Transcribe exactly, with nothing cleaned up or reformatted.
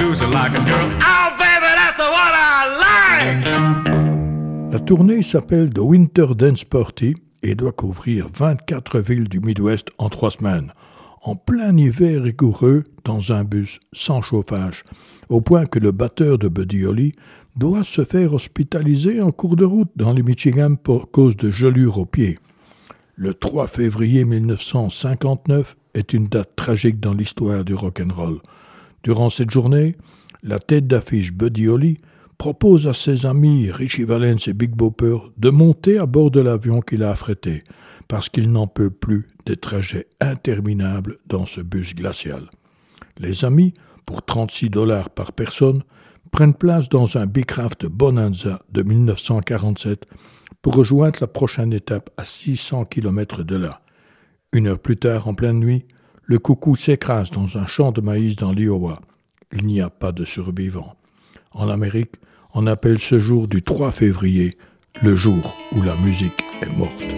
seducing like a girl. Oh, baby, that's what I like! La tournée s'appelle The Winter Dance Party et doit couvrir vingt-quatre villes du Midwest en trois semaines, en plein hiver rigoureux dans un bus sans chauffage, au point que le batteur de Buddy Holly doit se faire hospitaliser en cours de route dans le Michigan pour cause de gelures aux pieds. Le trois février mille neuf cent cinquante-neuf est une date tragique dans l'histoire du rock'n'roll. Durant cette journée, la tête d'affiche Buddy Holly propose à ses amis Richie Valens et Big Bopper de monter à bord de l'avion qu'il a affrété, parce qu'il n'en peut plus des trajets interminables dans ce bus glacial. Les amis, pour trente-six dollars par personne, prennent place dans un Beechcraft Bonanza de mille neuf cent quarante-sept pour rejoindre la prochaine étape à six cents kilomètres de là. Une heure plus tard, en pleine nuit, le coucou s'écrase dans un champ de maïs dans l'Iowa. Il n'y a pas de survivants. En Amérique, on appelle ce jour du trois février le jour où la musique est morte.